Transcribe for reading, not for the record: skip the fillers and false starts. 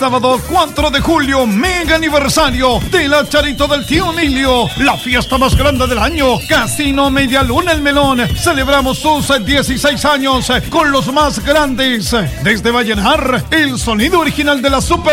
sábado 4 de julio, mega aniversario de la Charito del Tío Emilio, la fiesta más grande del año. Casino Media Luna El Melón. Celebramos sus 16 años con los más grandes. Desde Vallenar, el sonido original de la Super